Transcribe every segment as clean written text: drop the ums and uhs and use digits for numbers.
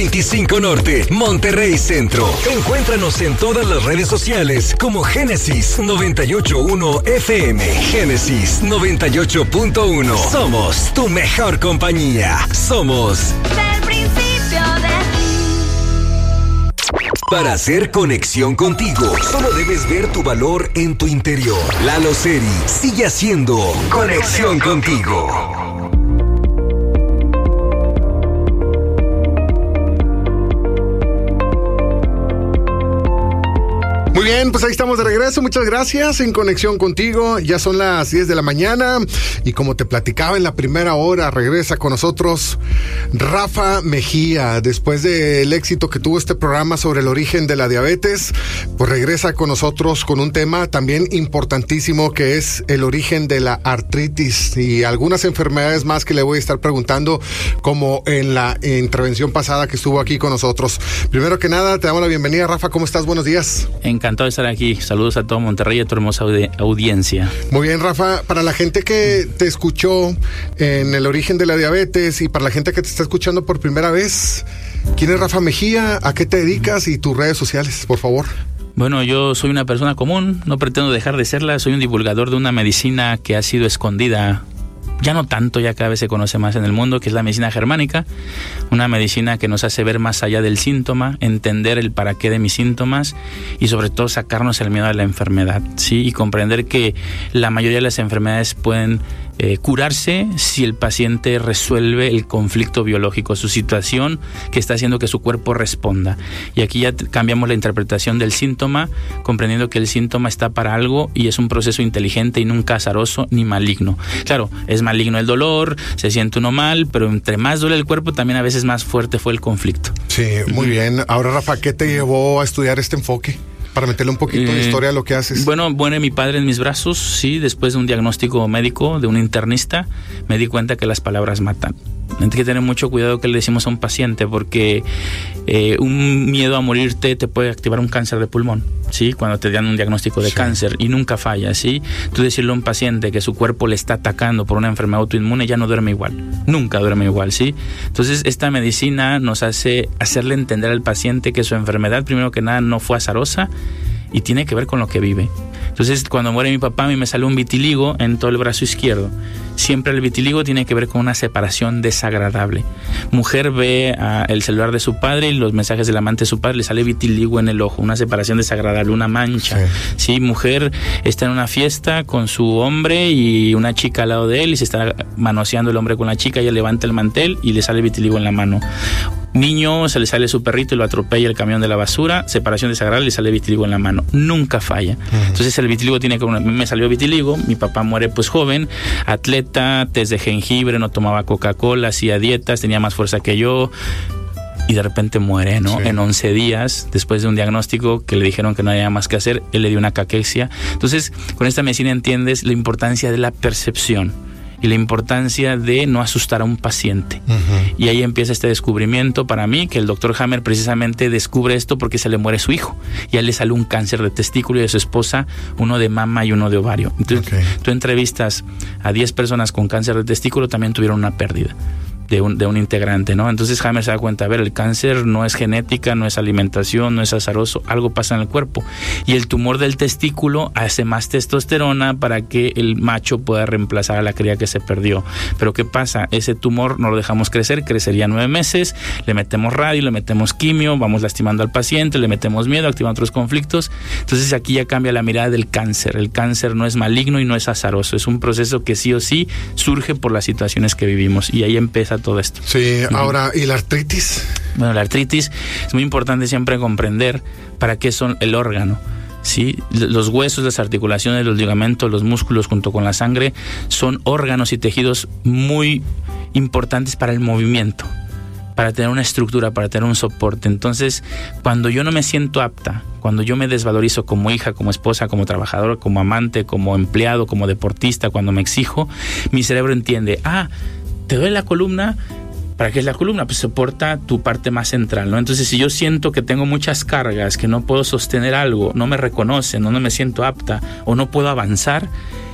25 Norte, Monterrey Centro. Encuéntranos en todas las redes sociales como Génesis 98.1 FM. Génesis 98.1. Somos tu mejor compañía. Somos del principio de ti. Para hacer conexión contigo, solo debes ver tu valor en tu interior. Lalo Seri sigue haciendo conexión contigo. Muy bien, pues ahí estamos de regreso. Muchas gracias. En conexión contigo. Ya son las 10 de la mañana. Y como te platicaba en la primera hora, regresa con nosotros Rafa Mejía. Después del éxito que tuvo este programa sobre el origen de la diabetes, pues regresa con nosotros con un tema también importantísimo, que es el origen de la artritis y algunas enfermedades más que le voy a estar preguntando, como en la intervención pasada que estuvo aquí con nosotros. Primero que nada, te damos la bienvenida, Rafa. ¿Cómo estás? Buenos días. Encantado de estar aquí. Saludos a todo Monterrey y a tu hermosa audiencia. Muy bien, Rafa. Para la gente que te escuchó en el origen de la diabetes y para la gente que te está escuchando por primera vez, ¿quién es Rafa Mejía? ¿A qué te dedicas? Y tus redes sociales, por favor. Bueno, yo soy una persona común, no pretendo dejar de serla. Soy un divulgador de una medicina que ha sido escondida. Ya no tanto, ya cada vez se conoce más en el mundo, que es la medicina germánica, una medicina que nos hace ver más allá del síntoma, entender el para qué de mis síntomas y sobre todo sacarnos el miedo a la enfermedad, ¿sí? Y comprender que la mayoría de las enfermedades pueden curarse si el paciente resuelve el conflicto biológico, su situación que está haciendo que su cuerpo responda. Y aquí ya cambiamos la interpretación del síntoma, comprendiendo que el síntoma está para algo y es un proceso inteligente y nunca azaroso ni maligno. Claro, es maligno el dolor, se siente uno mal, pero entre más duele el cuerpo, también a veces más fuerte fue el conflicto. Sí, muy bien. Ahora, Rafa, ¿qué te llevó a estudiar este enfoque? Para meterle un poquito de historia a lo que haces. Bueno, muere mi padre en mis brazos, sí, después de un diagnóstico médico de un internista, me di cuenta que las palabras matan. Hay que tener mucho cuidado que le decimos a un paciente, porque un miedo a morirte te puede activar un cáncer de pulmón, ¿sí? Cuando te dan un diagnóstico de cáncer y nunca falla, ¿sí? Tú decirle a un paciente que su cuerpo le está atacando por una enfermedad autoinmune, ya no duerme igual, nunca duerme igual, ¿sí? Entonces esta medicina nos hace hacerle entender al paciente que su enfermedad, primero que nada, no fue azarosa y tiene que ver con lo que vive. Entonces, cuando muere mi papá, a mí me salió un vitiligo en todo el brazo izquierdo. Siempre el vitiligo tiene que ver con una separación desagradable. Mujer ve el celular de su padre y los mensajes del amante de su padre, le sale vitiligo en el ojo, una separación desagradable, una mancha. Sí, mujer está en una fiesta con su hombre y una chica al lado de él y se está manoseando el hombre con la chica, ella levanta el mantel y le sale vitiligo en la mano. Niño, se le sale su perrito y lo atropella el camión de la basura, separación desagradable, le sale vitiligo en la mano. Nunca falla. Entonces el vitiligo tiene que... me salió vitiligo, mi papá muere pues joven, atleta, test de jengibre, no tomaba Coca-Cola, hacía dietas, tenía más fuerza que yo y de repente muere, ¿no? Sí. En 11 días, después de un diagnóstico que le dijeron que no había más que hacer, él le dio una caquexia. Entonces, con esta medicina entiendes la importancia de la percepción y la importancia de no asustar a un paciente. Y ahí empieza este descubrimiento para mí, que el doctor Hammer precisamente descubre esto porque se le muere su hijo y a él le sale un cáncer de testículo y de su esposa uno de mama y uno de ovario. Entonces, tú entrevistas a 10 personas con cáncer de testículo, también tuvieron una pérdida de un integrante, ¿no? Entonces Hammer se da cuenta, a ver, el cáncer no es genética, no es alimentación, no es azaroso, algo pasa en el cuerpo. Y el tumor del testículo hace más testosterona para que el macho pueda reemplazar a la cría que se perdió. Pero ¿qué pasa? Ese tumor no lo dejamos crecer, crecería 9 meses, le metemos radio, le metemos quimio, vamos lastimando al paciente, le metemos miedo, activando otros conflictos. Entonces aquí ya cambia la mirada del cáncer. El cáncer no es maligno y no es azaroso, es un proceso que sí o sí surge por las situaciones que vivimos y ahí empieza todo esto. Sí, ahora, ¿y la artritis? Bueno, la artritis es muy importante siempre comprender para qué son el órgano. ¿Sí? Los huesos, las articulaciones, los ligamentos, los músculos junto con la sangre son órganos y tejidos muy importantes para el movimiento, para tener una estructura, para tener un soporte. Entonces, cuando yo no me siento apta, cuando yo me desvalorizo como hija, como esposa, como trabajadora, como amante, como empleado, como deportista, cuando me exijo, mi cerebro entiende, ¿te duele la columna? ¿Para qué es la columna? Pues soporta tu parte más central, ¿no? Entonces, si yo siento que tengo muchas cargas, que no puedo sostener algo, no me reconocen, no me siento apta o no puedo avanzar,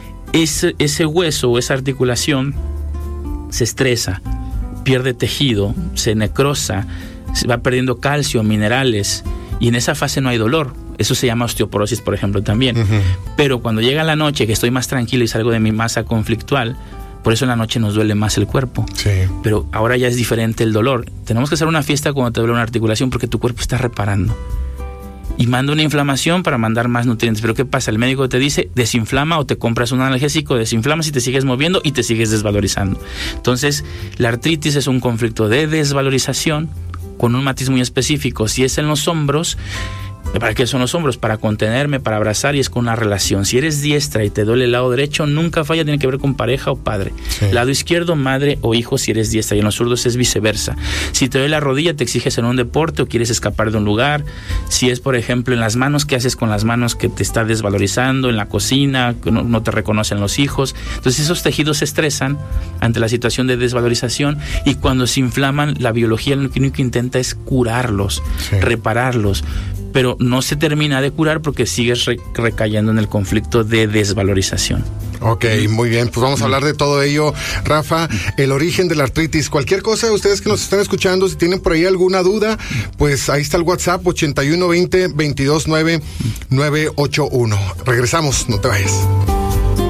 ese hueso o esa articulación se estresa, pierde tejido, se necrosa, se va perdiendo calcio, minerales, y en esa fase no hay dolor. Eso se llama osteoporosis, por ejemplo, también. Pero cuando llega la noche, que estoy más tranquilo y salgo de mi masa conflictual, por eso en la noche nos duele más el cuerpo. Sí. Pero ahora ya es diferente el dolor. Tenemos que hacer una fiesta cuando te duele una articulación porque tu cuerpo está reparando. Y manda una inflamación para mandar más nutrientes. Pero ¿qué pasa? El médico te dice, desinflama o te compras un analgésico, desinflamas y te sigues moviendo y te sigues desvalorizando. Entonces, la artritis es un conflicto de desvalorización con un matiz muy específico. Si es en los hombros, ¿para qué son los hombros? Para contenerme, para abrazar, y es con una relación. Si eres diestra y te duele el lado derecho, nunca falla, tiene que ver con pareja o padre. Sí. Lado izquierdo, madre o hijo si eres diestra, y en los zurdos es viceversa. Si te duele la rodilla, te exiges en un deporte o quieres escapar de un lugar. Si es, por ejemplo, en las manos, ¿qué haces con las manos que te está desvalorizando? En la cocina, que no te reconocen los hijos. Entonces esos tejidos se estresan ante la situación de desvalorización, y cuando se inflaman, la biología lo único que intenta es curarlos, repararlos. Pero no se termina de curar porque sigues recayendo en el conflicto de desvalorización. Ok, muy bien, pues vamos a hablar de todo ello, Rafa, el origen de la artritis. Cualquier cosa, ustedes que nos están escuchando, si tienen por ahí alguna duda, pues ahí está el WhatsApp, 8120-229-981. Regresamos, no te vayas.